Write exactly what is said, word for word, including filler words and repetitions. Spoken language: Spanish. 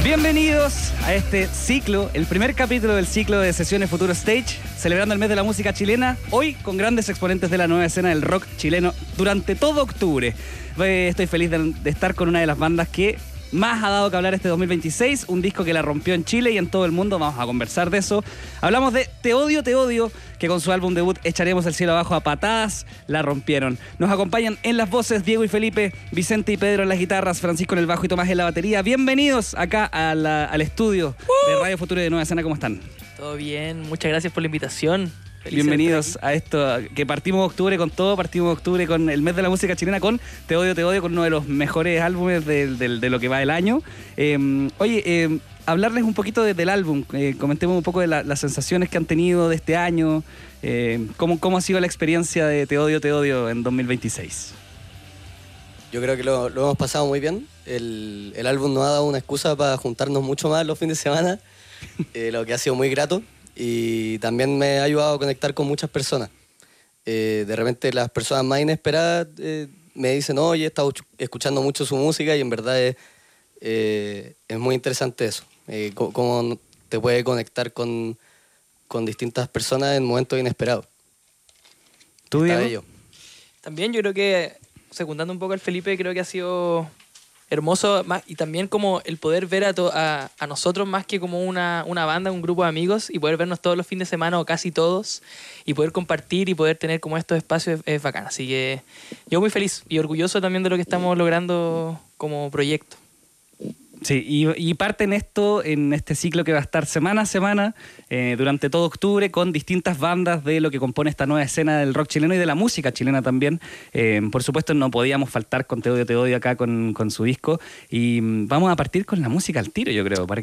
Bienvenidos a este ciclo, el primer capítulo del ciclo de sesiones Futuro Stage, celebrando el mes de la música chilena, hoy con grandes exponentes de la nueva escena del rock chileno durante todo octubre. Eh, estoy feliz de, de estar con una de las bandas que más ha dado que hablar este dos mil veintiséis, un disco que la rompió en Chile y en todo el mundo. Vamos a conversar de eso. Hablamos de Te Odio, Te Odio, que con su álbum debut Echaremos el cielo abajo a patadas la rompieron. Nos acompañan en las voces Diego y Felipe, Vicente y Pedro en las guitarras, Francisco en el bajo y Tomás en la batería. Bienvenidos acá a la, al estudio uh. de Radio Futuro y de Nueva Escena. ¿Cómo están? Todo bien, muchas gracias por la invitación. Feliz Bienvenidos a esto, que partimos octubre con todo, partimos octubre con el mes de la música chilena, con Te Odio, Te Odio, con uno de los mejores álbumes de, de, de lo que va el año. Eh, oye, eh, hablarles un poquito de, del álbum, eh, comentemos un poco de la, las sensaciones que han tenido de este año, eh, cómo, cómo ha sido la experiencia de Te Odio, Te Odio en dos mil veintiséis. Yo creo que lo, lo hemos pasado muy bien. El, el álbum nos ha dado una excusa para juntarnos mucho más los fines de semana, eh, lo que ha sido muy grato. Y también me ha ayudado a conectar con muchas personas. Eh, de repente las personas más inesperadas eh, me dicen, oye, he estado escuchando mucho su música, y en verdad es, eh, es muy interesante eso. Eh, cómo te puede conectar con, con distintas personas en momentos inesperados. ¿Tú, Diego? También yo creo que, secundando un poco al Felipe, creo que ha sido hermoso, más, y también como el poder ver a, to, a, a nosotros más que como una, una banda, un grupo de amigos, y poder vernos todos los fines de semana o casi todos, y poder compartir y poder tener como estos espacios es, es bacán. Así que yo muy feliz y orgulloso también de lo que estamos logrando como proyecto. Sí, y, y parten esto en este ciclo que va a estar semana a semana eh, durante todo octubre con distintas bandas de lo que compone esta nueva escena del rock chileno y de la música chilena también. Eh, por supuesto no podíamos faltar con Te Odio, Te Odio acá con, con su disco, y vamos a partir con la música al tiro, yo creo. ¿Para,